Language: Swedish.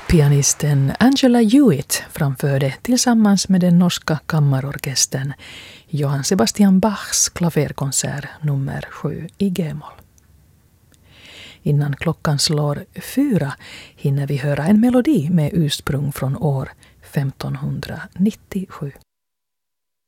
Pianisten Angela Hewitt framförde tillsammans med den norska kammarorkestern Johann Sebastian Bachs klaverkonsert nummer 7 i G-moll. Innan klockan slår 4 hinner vi höra en melodi med ursprung från år 1597.